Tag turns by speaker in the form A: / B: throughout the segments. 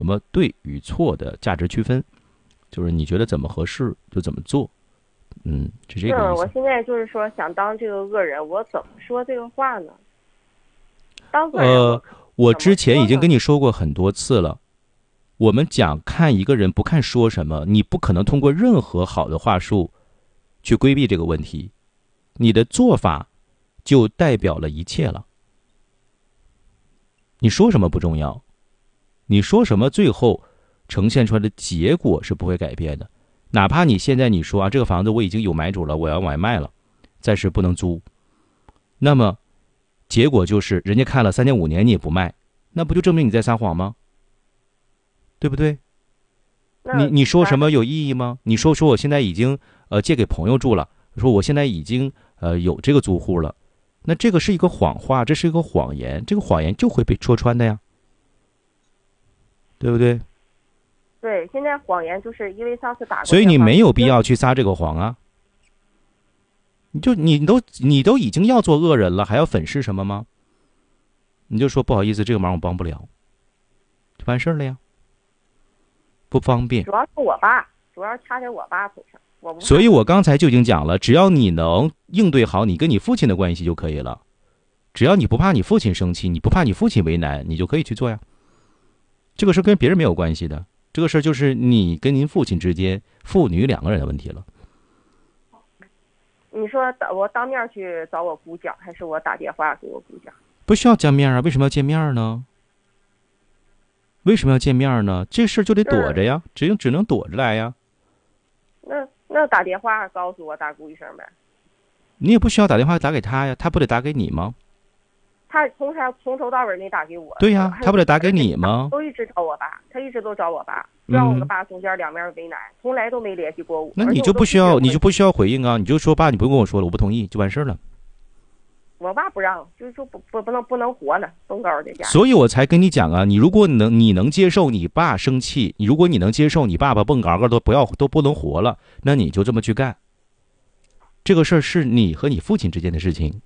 A: 什么对与错的价值区分，就是你觉得怎么合适就怎么做。是这个意思。
B: 我现在就是说想当这个恶人，我怎么说这个话呢？当恶人
A: 我
B: 怎么
A: 之前已经
B: 说呢？
A: 跟你说过很多次了，我们讲看一个人不看说什么，你不可能通过任何好的话术去规避这个问题，你的做法就代表了一切了。你说什么不重要，你说什么最后呈现出来的结果是不会改变的。哪怕你现在你说这个房子我已经有买主了，我要往外卖了，暂时不能租，那么结果就是人家看了3年5年你也不卖，那不就证明你在撒谎吗？对不对？
B: 那
A: 你说什么有意义吗？你说我现在已经借给朋友住了，说我现在已经有这个租户了，那这个是一个谎话，这是一个谎言，这个谎言就会被戳穿的呀，对不对？
B: 对，现在谎言就是因为上次打过
A: 所以
B: 电话，
A: 你没有必要去撒这个谎啊。你都已经要做恶人了，还要粉饰什么吗？你就说不好意思，这个忙我帮不了，就完事儿了呀，不方便。
B: 主要是我爸，主要掐在我爸头上，我不怕。
A: 所以我刚才就已经讲了，只要你能应对好你跟你父亲的关系就可以了。只要你不怕你父亲生气，你不怕你父亲为难，你就可以去做呀。这个事跟别人没有关系的，这个事就是你跟您父亲之间父女2个人的问题了。
B: 你说我当面去找我姑讲，还是我打电话给我姑讲？
A: 不需要见面啊？为什么要见面呢？为什么要见面呢？这事就得躲着呀，只能躲着来呀。
B: 那打电话告诉我大姑一声呗。
A: 你也不需要打电话打给他呀，他不得打给你吗？
B: 他从头到尾没打给我。
A: 对呀，他不得打给你吗？
B: 都一直找我爸，他一直都找我爸，让我跟爸中间两面为难，从来都没联系过我。
A: 那你就不需要回应啊，你就说爸，你不用跟我说了，我不同意，就完事了。
B: 我爸不让，就是说不能活呢，东高这家。
A: 所以我才跟你讲啊，你如果你能接受你爸生气，如果你能接受你爸爸蹦嘎嘎都不能活了，那你就这么去干。这个事儿是你和你父亲之间的事情。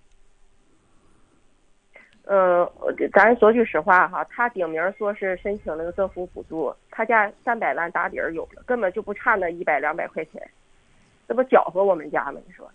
B: 咱说句实话哈，他顶名说是申请那个政府补助，他家300万打底儿有了，根本就不差那100、200块钱，这不搅和我们家吗？你说？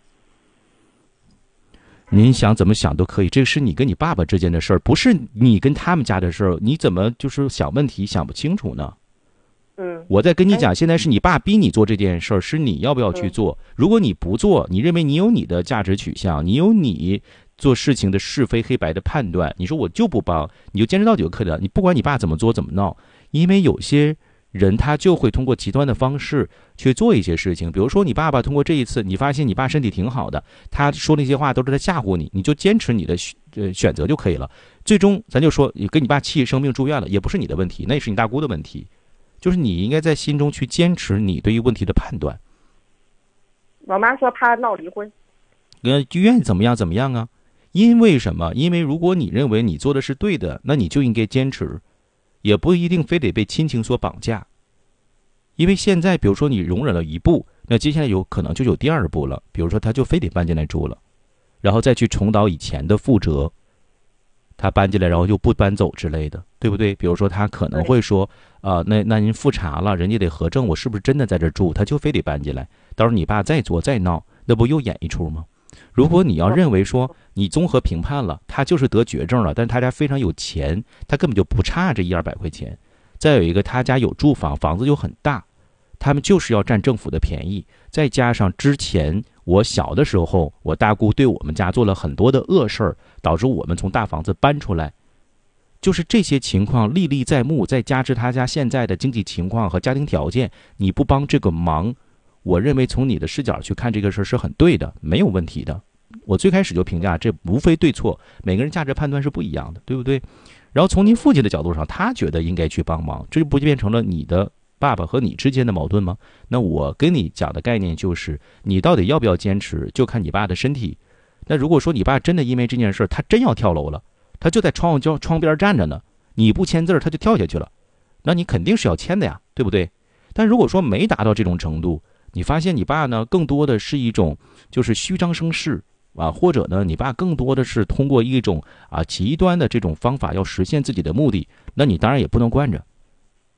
A: 您想怎么想都可以，这是你跟你爸爸之间的事儿，不是你跟他们家的事儿。你怎么就是想问题想不清楚呢？我在跟你讲，现在是你爸逼你做这件事儿，是你要不要去做？如果你不做，你认为你有你的价值取向，你有你做事情的是非黑白的判断，你说我就不帮，你就坚持到底就可以了。你不管你爸怎么做怎么闹，因为有些人他就会通过极端的方式去做一些事情。比如说你爸爸通过这一次，你发现你爸身体挺好的，他说那些话都是在吓唬你，你就坚持你的选择就可以了。最终咱就说你跟你爸气生病住院了，也不是你的问题，那也是你大姑的问题。就是你应该在心中去坚持你对于问题的判断。
B: 我妈说怕闹离婚，
A: 就愿意怎么样怎么样啊？因为什么？因为如果你认为你做的是对的，那你就应该坚持，也不一定非得被亲情所绑架。因为现在比如说你容忍了一步，那接下来有可能就有第2步了，比如说他就非得搬进来住了，然后再去重蹈以前的覆辙，他搬进来然后又不搬走之类的，对不对？比如说他可能会说那您复查了，人家得核证我是不是真的在这住，他就非得搬进来，到时候你爸再作再闹，那不又演一出吗？如果你要认为说你综合评判了，他就是得绝症了，但是他家非常有钱，他根本就不差这100-200块钱。再有一个，他家有住房，房子又很大，他们就是要占政府的便宜。再加上之前我小的时候，我大姑对我们家做了很多的恶事儿，导致我们从大房子搬出来。就是这些情况历历在目，再加之他家现在的经济情况和家庭条件，你不帮这个忙，我认为从你的视角去看这个事是很对的，没有问题的。我最开始就评价这无非对错，每个人价值判断是不一样的，对不对？然后从您父亲的角度上，他觉得应该去帮忙，这就不变成了你的爸爸和你之间的矛盾吗？那我跟你讲的概念就是，你到底要不要坚持，就看你爸的身体。那如果说你爸真的因为这件事他真要跳楼了，他就在窗边站着呢，你不签字他就跳下去了，那你肯定是要签的呀，对不对？但如果说没达到这种程度，你发现你爸呢更多的是一种就是虚张声势或者呢你爸更多的是通过一种极端的这种方法要实现自己的目的，那你当然也不能惯着。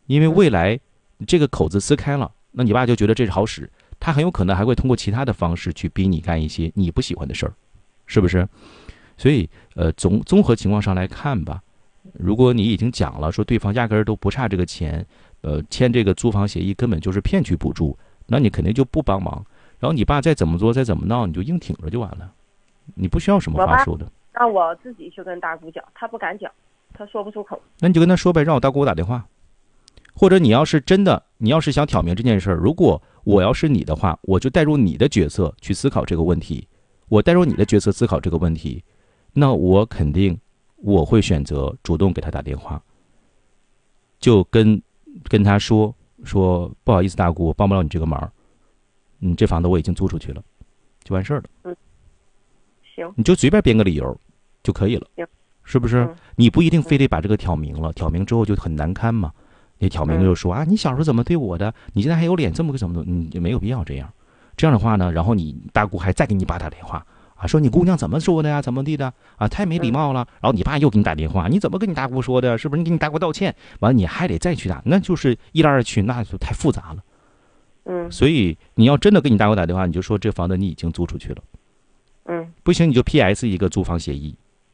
A: 因为未来这个口子撕开了，那你爸就觉得这是好使，他很有可能还会通过其他的方式去逼你干一些你不喜欢的事儿，是不是？所以综合情况上来看吧，如果你已经讲了说对方压根儿都不差这个钱，签这个租房协议根本就是骗取补助，那你肯定就不帮忙。然后你爸再怎么做再怎么闹，你就硬挺着就完了，你不需要什么话说的。
B: 让我自己去跟大姑讲，他不敢讲，他说不出口。
A: 那你就跟他说呗，让我大姑给我打电话。或者你要是想挑明这件事儿，如果我要是你的话，我就带入你的角色去思考这个问题。我带入你的角色思考这个问题，那我肯定我会选择主动给他打电话，就跟他说不好意思大姑，我帮不了你这个忙，这房子我已经租出去了，就完事儿了。
B: 行，
A: 你就随便编个理由就可以了，是不是？你不一定非得把这个挑明了，挑明之后就很难堪嘛。你挑明就说啊，你小时候怎么对我的，你现在还有脸这么个怎么你没有必要这样。这样的话呢，然后你大姑还再给你爸打电话啊，说你姑娘怎么说的呀，怎么地的啊，太没礼貌了。然后你爸又给你打电话，你怎么跟你大姑说的？是不是你给你大姑道歉？完了你还得再去打，那就是一来二去，那就太复杂了。所以你要真的跟你大姑打电话，你就说这房子你已经租出去了。不行你就 PS 一个租房协议。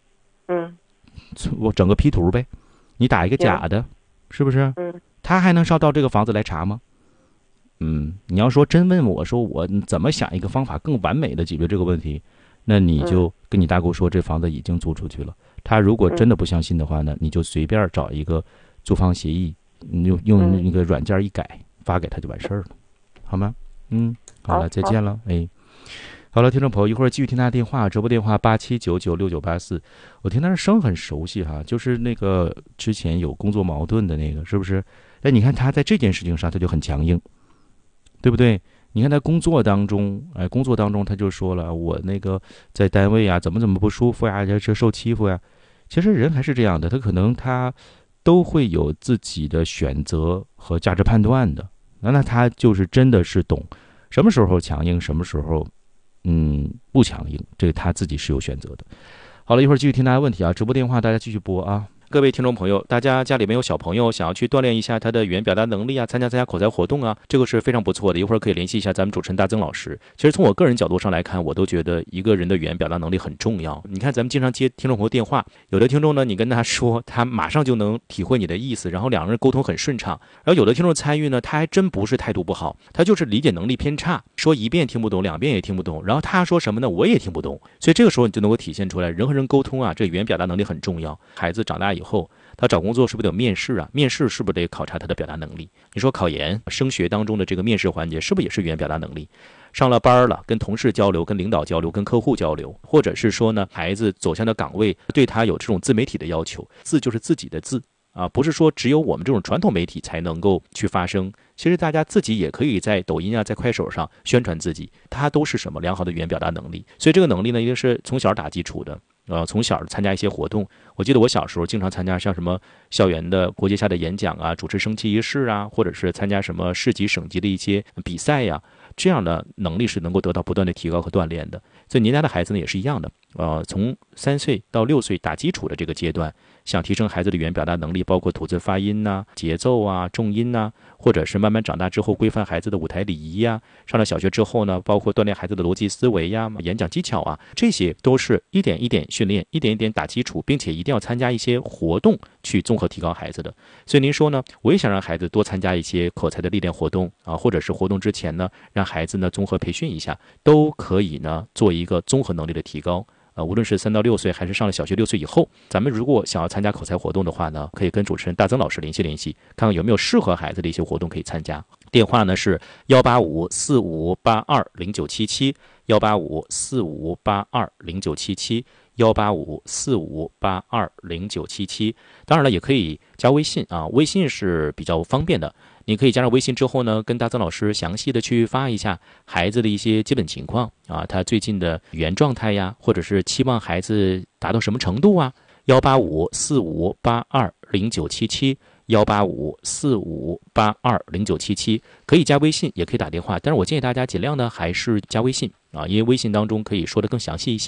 A: 我整个 P 图呗，你打一个假的，是不是？他还能上到这个房子来查吗？你要说真问我说我怎么想一个方法更完美的解决这个问题，那你就跟你大姑说这房子已经租出去了。他如果真的不相信的话呢，你就随便找一个租房协议，你用那个软件一改发给他就完事儿了，好吗？好了，再见了。好了，听众朋友，一会儿继续听他的电话，直播电话87996984。我听他的声很熟悉哈，就是那个之前有工作矛盾的那个，是不是？你看他在这件事情上他就很强硬，对不对？你看他工作当中他就说了，我那个在单位啊怎么不舒服呀，这受欺负呀。其实人还是这样的，他可能他都会有自己的选择和价值判断的。那他就是真的是懂什么时候强硬，什么时候不强硬，这个他自己是有选择的。好了，一会儿继续听大家问题啊，直播电话大家继续拨啊。各位听众朋友，大家家里面有小朋友想要去锻炼一下他的语言表达能力啊，参加口才活动啊，这个是非常不错的。一会儿可以联系一下咱们主持人大曾老师。其实从我个人角度上来看，我都觉得一个人的语言表达能力很重要。你看咱们经常接听众朋友电话，有的听众呢，你跟他说，他马上就能体会你的意思，然后两个人沟通很顺畅。然后有的听众参与呢，他还真不是态度不好，他就是理解能力偏差，说一遍听不懂，两遍也听不懂，然后他说什么呢，我也听不懂。所以这个时候你就能够体现出来，人和人沟通啊，这语言表达能力很重要。孩子长大以后，他找工作是不是得有面试啊？面试是不是得考察他的表达能力？你说考研、升学当中的这个面试环节，是不是也是语言表达能力？上了班了，跟同事交流、跟领导交流、跟客户交流，或者是说呢，孩子走向的岗位对他有这种自媒体的要求，字就是自己的字啊，不是说只有我们这种传统媒体才能够去发声。其实大家自己也可以在抖音啊，在快手上宣传自己，它都是什么良好的语言表达能力。所以这个能力呢，一定是从小打基础的。从小参加一些活动，我记得我小时候经常参加像什么校园的国际下的演讲啊，主持升旗仪式啊，或者是参加什么市级省级的一些比赛呀，这样的能力是能够得到不断的提高和锻炼的。所以您家的孩子呢也是一样的，从3岁到6岁打基础的这个阶段，想提升孩子的语言表达能力，包括吐字发音呐、节奏啊、重音呐，或者是慢慢长大之后规范孩子的舞台礼仪呀，上了小学之后呢，包括锻炼孩子的逻辑思维呀、演讲技巧啊，这些都是一点一点训练，一点一点打基础，并且一定要参加一些活动去综合提高孩子的。所以您说呢，我也想让孩子多参加一些口才的历练活动啊，或者是活动之前呢，让孩子呢综合培训一下，都可以呢做一个综合能力的提高。无论是3到6岁还是上了小学6岁以后，咱们如果想要参加口才活动的话呢，可以跟主持人大曾老师联系，看看有没有适合孩子的一些活动可以参加。电话呢是18545820977，18545820977，18545820977。当然了，也可以加微信啊，微信是比较方便的。你可以加上微信之后呢，跟大曾老师详细的去发一下孩子的一些基本情况啊，他最近的语言状态呀，或者是期望孩子达到什么程度啊。18545820977，18545820977，可以加微信，也可以打电话，但是我建议大家尽量呢还是加微信啊，因为微信当中可以说的更详细一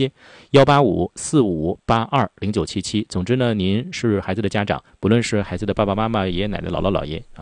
A: 些。18545820977。总之呢，您是孩子的家长，不论是孩子的爸爸妈妈、爷爷奶奶、姥姥姥爷啊。